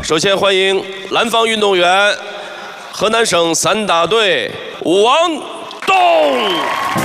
首先欢迎蓝方运动员，河南省散打队武王栋。